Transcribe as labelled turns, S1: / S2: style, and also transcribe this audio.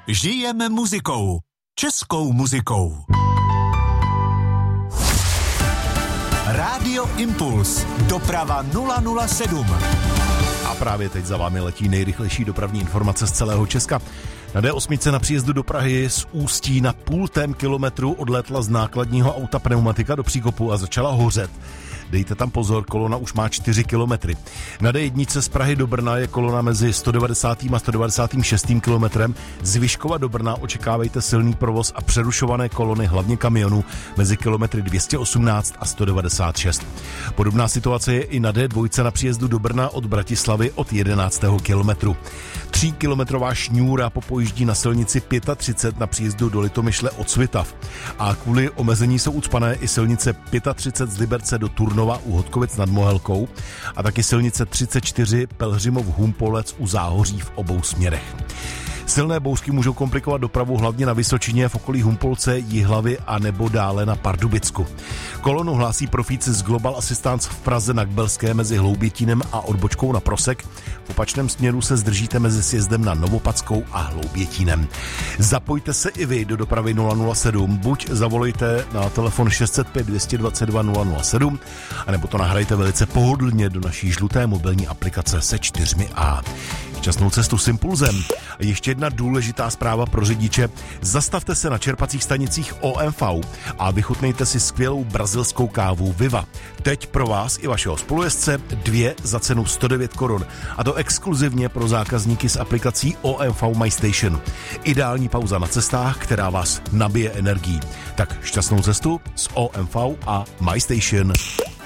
S1: Žijeme muzikou. Českou muzikou. Rádio Impuls. Doprava 007.
S2: A právě teď za vámi letí nejrychlejší dopravní informace z celého Česka. Na D8 na příjezdu do Prahy z Ústí na 0,5 kilometru odlétla z nákladního auta pneumatika do příkopu a začala hořet. Dejte tam pozor, kolona už má 4 kilometry. Na D1 z Prahy do Brna je kolona mezi 190. a 196. kilometrem. Z Vyškova do Brna očekávejte silný provoz a přerušované kolony, hlavně kamionů, mezi kilometry 218 a 196. Podobná situace je i na D2 na příjezdu do Brna od Bratislavy od 11. kilometru. 3kilometrová šňůra popojíždí na silnici 35 na příjezdu do Litomyšle od Svitav. A kvůli omezení jsou ucpané i silnice 35 z Liberce do Turnova u Hodkovic nad Mohelkou a taky silnice 34 Pelhřimov-Humpolec u Záhoří v obou směrech. Silné bouřky můžou komplikovat dopravu hlavně na Vysočině, v okolí Humpolce, Jihlavy a nebo dále na Pardubicku. Kolonu hlásí profíci z Global Assistance v Praze na Kbelské mezi Hloubětínem a odbočkou na Prosek. V opačném směru se zdržíte mezi sjezdem na Novopadskou a Hloubětínem. Zapojte se i vy do dopravy 007, buď zavolejte na telefon 605 222 007, anebo to nahrajte velice pohodlně do naší žluté mobilní aplikace se 4A. Šťastnou cestu s Impulzem. Ještě jedna důležitá zpráva pro řidiče. Zastavte se na čerpacích stanicích OMV a vychutnejte si skvělou brazilskou kávu Viva. Teď pro vás i vašeho spolujezdce 2 za cenu 109 korun. A to exkluzivně pro zákazníky s aplikací OMV MyStation. Ideální pauza na cestách, která vás nabije energií. Tak šťastnou cestu s OMV a MyStation.